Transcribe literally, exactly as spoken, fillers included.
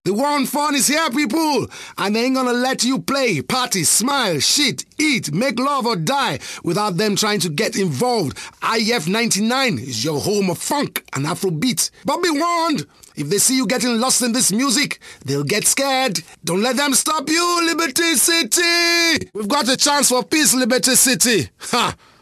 The war on fun is here, people, and they ain't gonna let you play, party, smile, shit, eat, make love or die without them trying to get involved. I F ninety-nine is your home of funk and Afrobeat. But be warned, if they see you getting lost in this music, they'll get scared. Don't let them stop you, Liberty City! We've got a chance for peace, Liberty City. Ha!